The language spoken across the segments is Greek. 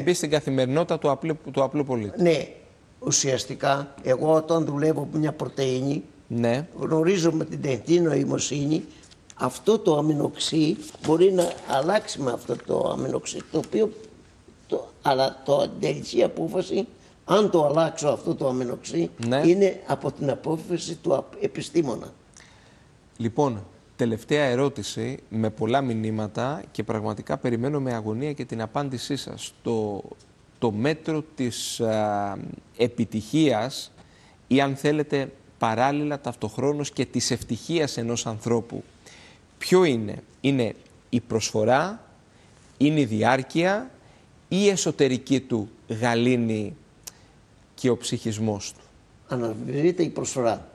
μπει στην καθημερινότητα του απλού πολίτη. Ναι, ουσιαστικά εγώ όταν δουλεύω με μια πρωτεΐνη, Ναι. γνωρίζω με την τεχνητή νοημοσύνη αυτό το αμινοξύ μπορεί να αλλάξει με αυτό το αμινοξύ, το οποίο αλλά το τελική απόφαση, αν το αλλάξω αυτό το αμινοξύ, ναι, είναι από την απόφαση του επιστήμονα. Λοιπόν, τελευταία ερώτηση με πολλά μηνύματα και πραγματικά περιμένω με αγωνία και την απάντησή σας. Το μέτρο της επιτυχίας ή αν θέλετε παράλληλα ταυτοχρόνως και της ευτυχίας ενός ανθρώπου, ποιο είναι? Είναι η προσφορά, είναι η διάρκεια ή η εσωτερική του γαλήνη και ο ψυχισμός του? Αναβεβαιείται η προσφορά.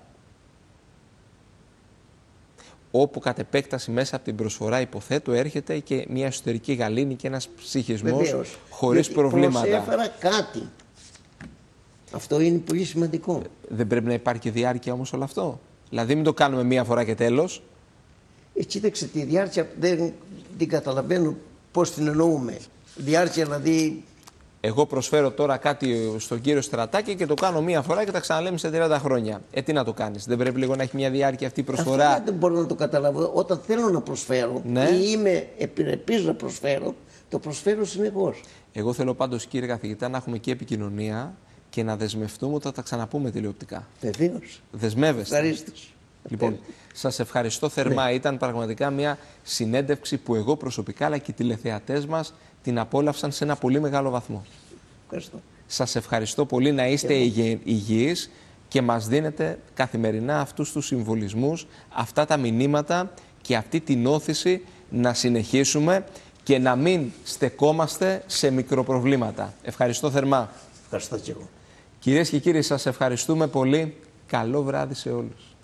Όπου κατ' επέκταση μέσα από την προσφορά, υποθέτω, έρχεται και μια εσωτερική γαλήνη και ένας ψυχισμός. Βεβαίως. Χωρίς προβλήματα. Προσέφερα κάτι. Αυτό είναι πολύ σημαντικό. Δεν πρέπει να υπάρχει διάρκεια όμως όλο αυτό? Δηλαδή μην το κάνουμε μία φορά και τέλος. Κοίταξε, τη διάρκεια δεν την καταλαβαίνω πώς την εννοούμε. Διάρκεια δηλαδή... Εγώ προσφέρω τώρα κάτι στον κύριο Στρατάκη και το κάνω μία φορά και τα ξαναλέμε σε 30 χρόνια. Τι να το κάνεις? Δεν πρέπει λίγο να έχει μια διάρκεια αυτή η προσφορά? Αυτό δεν μπορώ να το καταλάβω. Όταν θέλω να προσφέρω, ναι, ή είμαι επιρρεπής να προσφέρω, το προσφέρω συνεχώς. Εγώ θέλω πάντως, κύριε καθηγητά, να έχουμε και επικοινωνία και να δεσμευτούμε ότι θα τα ξαναπούμε τηλεοπτικά. Βεβαίως. Δεσμεύεστε? Ευχαρίστως. Λοιπόν, σας ευχαριστώ θερμά. Ναι. Ήταν πραγματικά μια συνέντευξη που εγώ προσωπικά αλλά και οι τηλεθεατές μας την απόλαυσαν σε ένα πολύ μεγάλο βαθμό. Ευχαριστώ. Σας ευχαριστώ πολύ, να είστε υγιείς και μας δίνετε καθημερινά αυτούς τους συμβολισμούς, αυτά τα μηνύματα και αυτή την όθηση να συνεχίσουμε και να μην στεκόμαστε σε μικροπροβλήματα. Ευχαριστώ θερμά. Ευχαριστώ και εγώ. Κυρίες και κύριοι, σας ευχαριστούμε πολύ. Καλό βράδυ σε όλους.